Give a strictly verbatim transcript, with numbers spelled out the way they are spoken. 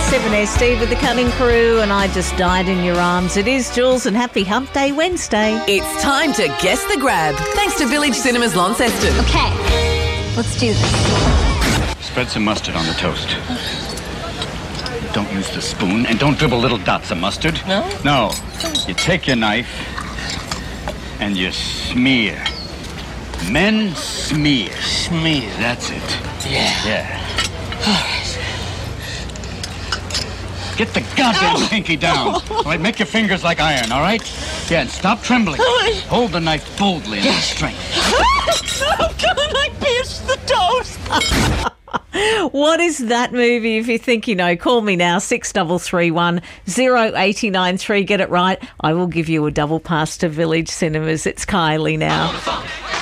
seven S Steve with the Cutting Crew, and I just died in your arms. It is Jules, and happy Hump Day Wednesday. It's time to guess the grab, thanks to Village Cinemas Launceston. Okay, let's do this. Spread some mustard on the toast. Don't use the spoon, and don't dribble little dots of mustard. No? No. You take your knife, and you smear. Men smear. Smear. That's it. Yeah. Yeah. Get the goddamn pinky down. All right, make your fingers like iron, all right? Yeah, and stop trembling. Hold the knife boldly and with strength. How can I pierce the toast? What is that movie? If you think you know, call me now, six double three one zero eight nine three. Get it right. I will give you a double pass to Village Cinemas. It's Kylie now.